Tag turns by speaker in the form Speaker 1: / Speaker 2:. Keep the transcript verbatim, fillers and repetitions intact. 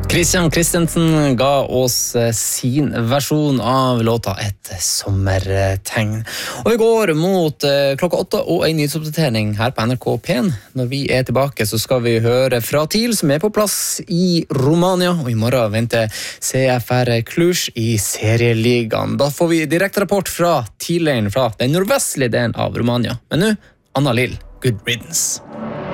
Speaker 1: Christian Christensen ga oss sin versjon av låta Et sommertegn. Og vi går mot klokka åtte og en nyhetsoppdatering her på N R K P en. Når vi er tilbake så skal vi høre fra TIL som er på plass i Romania, og i morgen venter C F R Cluj i serieligaen. Da får vi direkte rapport fra TIL-leiren fra den nordvestlige delen av Romania. Men nå, Anna Lill, good riddance.